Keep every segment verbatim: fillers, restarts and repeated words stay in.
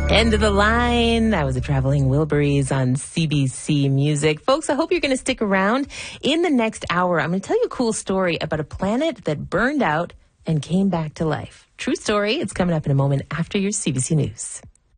End of the line. That was a Traveling Wilburys on C B C Music. Folks, I hope you're going to stick around. In the next hour, I'm going to tell you a cool story about a planet that burned out and came back to life. True story. It's coming up in a moment after your C B C News.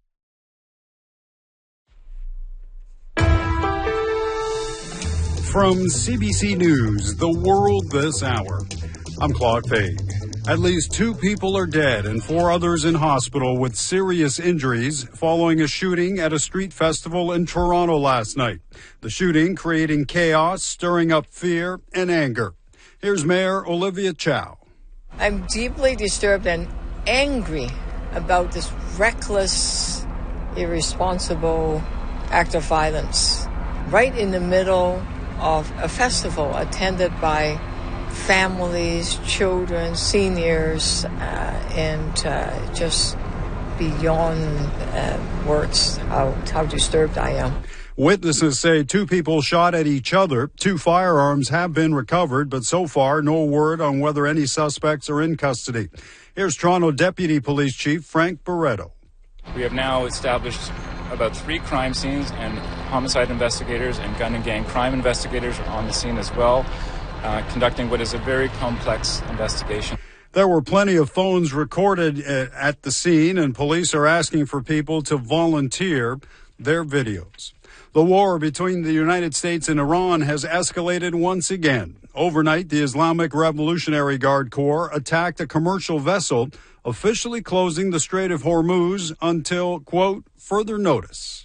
From C B C News, The World This Hour, I'm Claude Faig. At least two people are dead and four others in hospital with serious injuries following a shooting at a street festival in Toronto last night. The shooting creating chaos, stirring up fear and anger. Here's Mayor Olivia Chow. I'm deeply disturbed and angry about this reckless, irresponsible act of violence right in the middle of a festival attended by families, children, seniors, uh, and uh, just beyond uh, words how, how disturbed I am. Witnesses say two people shot at each other. Two firearms have been recovered, but so far no word on whether any suspects are in custody. Here's Toronto Deputy Police Chief Frank Barretto. We have now established about three crime scenes, and homicide investigators and gun and gang crime investigators are on the scene as well. Uh, conducting what is a very complex investigation. There were plenty of phones recorded uh, at the scene, and police are asking for people to volunteer their videos. The war between the United States and Iran has escalated once again. Overnight, the Islamic Revolutionary Guard Corps attacked a commercial vessel, officially closing the Strait of Hormuz until, quote, further notice.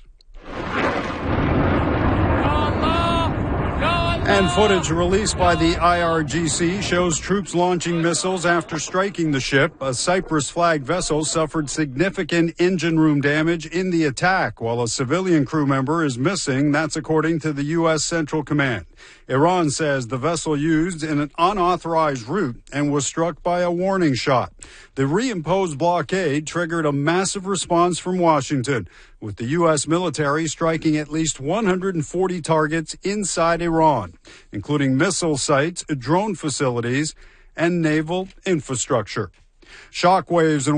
And footage released by the I R G C shows troops launching missiles after striking the ship. A Cyprus flag vessel suffered significant engine room damage in the attack, while a civilian crew member is missing. That's according to the U S Central Command. Iran says the vessel used in an unauthorized route and was struck by a warning shot. The reimposed blockade triggered a massive response from Washington, with the U S military striking at least one hundred forty targets inside Iran, including missile sites, drone facilities, and naval infrastructure. Shockwaves and